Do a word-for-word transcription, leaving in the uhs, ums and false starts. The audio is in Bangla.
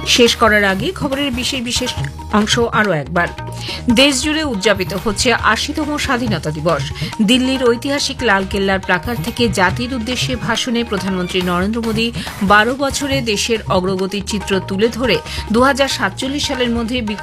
শেষ করার আগে খবরের বিশেষ বিশেষ অংশ আরও একবার। দেশজুড়ে উদযাপিত হচ্ছে আশিতম স্বাধীনতা দিবস। দিল্লির ঐতিহাসিক লালকেল্লার প্রাকার থেকে জাতির উদ্দেশ্যে ভাষণে প্রধানমন্ত্রী নরেন্দ্র মোদী বারো বছরে দেশের অগ্রগতির চিত্র তুলে ধরে দু হাজার সাতচল্লিশ সালের মধ্যে